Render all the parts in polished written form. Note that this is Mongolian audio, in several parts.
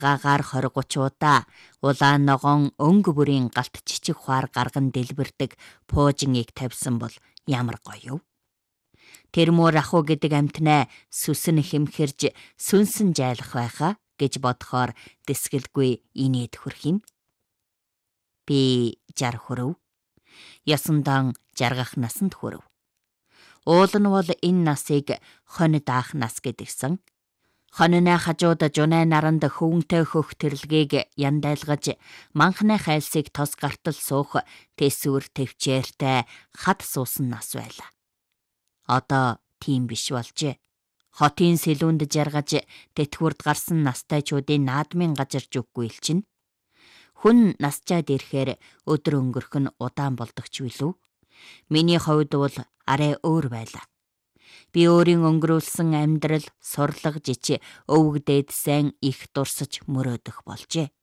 гагаар 20-30 удаа улаан ногоон өнгө бүрийн галт жижиг хуар гарган дэлбэрдэг пуужиныг тавьсан бол ямар гоё юу? Тэр мөр аху гэдэг амтнаа сүсэн хэмхэрж сүнсэн жайлах байхаа гэж бодохоор дэсгэлгүй инээд хүрх юм. Би 60 хүрв. Ясандан жаргах насанд хүрв. Уул нь бол энэ насыг хонь даах нас гэдгсэн. Хонины хажууд жунай наранд хөвөнтэй хөх тэрлэгийг яндайлгаж манхны хайлсыг тос гартал суух тэсвэр төвчээртэй хад суусан нас байлаа. Одоо тийм биш болжээ. Хотын сэлүүнд жаргаж тэтгэврд гарсан настайчуудын наадмын газарч үггүй л чинь. Хүн насчаад ирэхээр өдөр өнгөрөх нь удаан болдог ч билүү. Миний хувьд бол арай өөр байлаа. Би өөрийн өнгөрүүлсэн амьдрал сурлага жич өвгдээд сайн их дурсаж мөрөөдөх болжээ.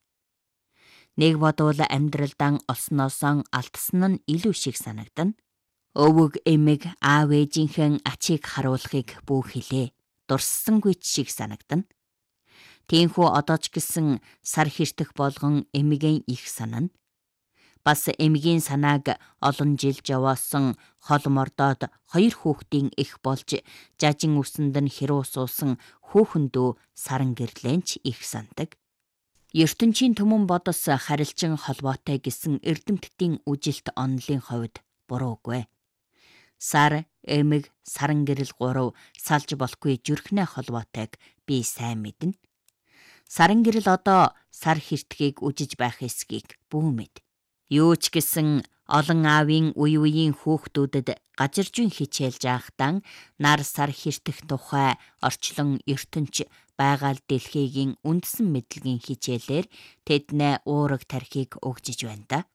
Нэг бодвол амьдралдаа олсноосоо алдсан нь илүү шиг санагдана. Өвөг эмэг аав ээжийнхэн ачийг харуулахыг бүү хэлээ. Дурссангүй шиг санагдана. Тиймхүү одоо ч гэсэн сар хэртэх болгон эмэгийн их санана. Бас эмэгийн санааг олон жил жаваасан хол мордоод 2 хүүхдийн их болж жажин үсэнд нь хэрүү суусан хүүхэндөө саран гэрлэнч их сандаг. ертөнцийн түмэн бодос харилчин холбоотой гэсэн эрдэмтдийн үжилт онолын хувьд буруугүй. Сар, эмэг, саран гэрэл 3 салж болохгүй зүрхнээ холбоотойг би сайн мэднэ. Саран гэрэл одоо сар хэртгийг үжиж байх эсхийг бүү мэд. Юу ч гэсэн олон аавын үеийн хүүхдүүдэд гажиржин хичээлж байхдаа нар сар хэртэх тухай орчлон ертөнц байгаль дэлхийгийн үндсэн мэдлэгийн хичээлээр тэднээ уураг тархийг өгжиж байна да.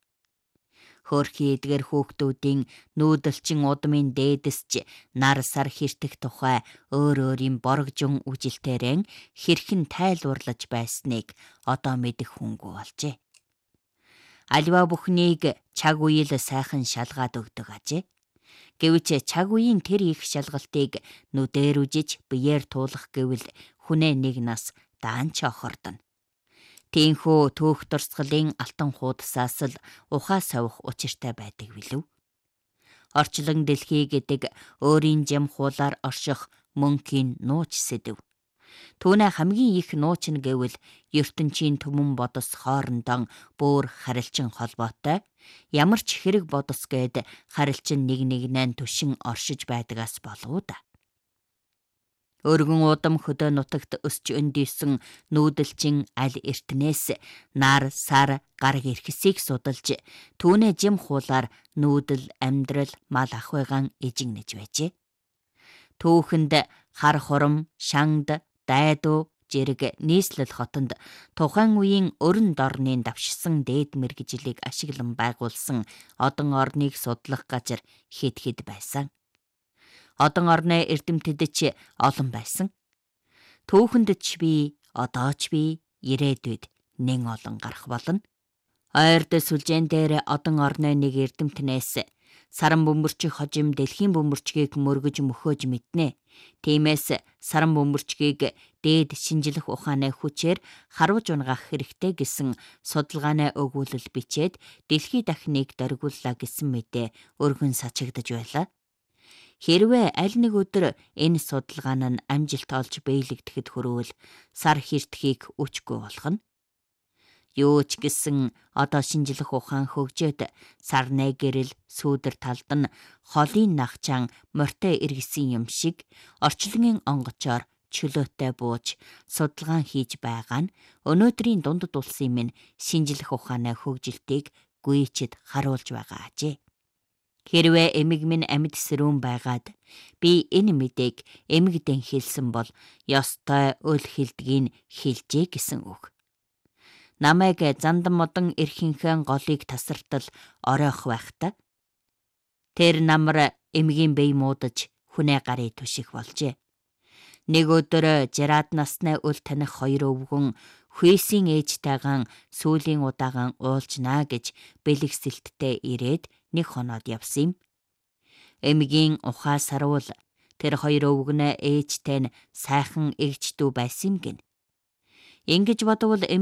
Хөөрхий эдгэр хүүхдүүдийн нүүдэлчин удмын дээдэсч нар сар хэртэх тухай өөр өөрийн боргжун үжилтээрэн хэрхэн тайлбарлаж байсныг одоо мэдэх хүнгүй болжээ. Аливаа бүхнийг чаг үеил сайхан шалгаад өгдөг ажээ. Гэвч чаг үеийн тэр их шалгалтыг нүдээр үжиж биеэр туулах гэвэл хүнээ нэг нас даанч охордоно. Тиймхүү төөх дурсгалын алтан хуудасаас л ухаа сових учиртай байдаг билүү. Орчлон дэлхий гэдэг өөрийн жим хуулаар орших мөнхийн нууч сэдэв. Түүнээ хамгийн их нууч нь гэвэл ертөнцийн түмэн бодос хоорондоо бүр харилчин холбоотой. Ямар ч хэрэг бодос гээд харилчин нэг нэгнээ түшин оршиж байдагаас болов да. Өргөн удам хөдөө нутагт өсч өндийсэн нүүдэлчин аль эртнээс нар сар гар ирхэсийг судалж түүнээ жим хуулаар нүүдэл амьдрал мал ахуйгаан эжигнэж байжээ. Түүхэнд хар хурам, шангад, дайдуу, жирэг нийслэл хотонд тухайн үеийн өрн дорны давшсан дээд мэргэжлийг ашиглан байгуулсан одон орныг судлах газар хэд байсан. Одон орны эрдэмтэд ч олон байсан. Түүхэнд ч би, одоо ч би, ирээдүйд нэн олон гарах болно. Ойрд сүлжээн дээр одон орны нэг эрдэмтнээс саран бөмбөрчиг хожим дэлхийн бөмбөрчгийг мөргөж мөхөөж мэднэ. Тиймээс саран бөмбөрчгийг дээд шинжлэх ухааны хүчээр харуулж унгах хэрэгтэй гэсэн судалгааны өгүүлэл бичээд дэлхий дахныг дөргүүллаа гэсэн мэдээ өргөн сачигдж байлаа. Хэрвээ аль нэг өдөр энэ судалгаа нь амжилт олж биелэгдэхэд хүрвэл сар хэртхийг өчгүй болох нь. Юу ч гэсэн одоо шинжлэх ухаан хөгжөөд сарны гэрэл сүүдэр талд нь холын нахчаан морьтой эргэсэн юм шиг орчлонгийн онгочоор чөлөөтэй бууж судалгаан хийж байгаа нь өнөөдрийн дундад улсын минь шинжлэх ухааны хөгжилтийг гүйчэд харуулж байгаа ажээ. Хэрвээ эмэг минь амьд сэрүүн байгаад би энэ мэдээг эмэгдэн хэлсэн бол ёстой өл хэлдгийг хэлжээ гэсэн үг. Намайг зандан модон эрхинхэн голыг тасартал оройх байхта тэр намар эмгийн бие муудаж хүнээ гарыг түших болжээ. Нэг өдөр жараад насны үл таних 2 өвгөн хүйсийн ээжтэйгэн сүүлийн удаагаан уулжнаа гэж бэлэгсэлттэй ирээд нэг хоноод явсан юм. Эмгийн ухаа саруул тэр 2 өвгөнөө ээжтэй нь сайхан эгчдүү байсан юм гин. Ингэж бодвол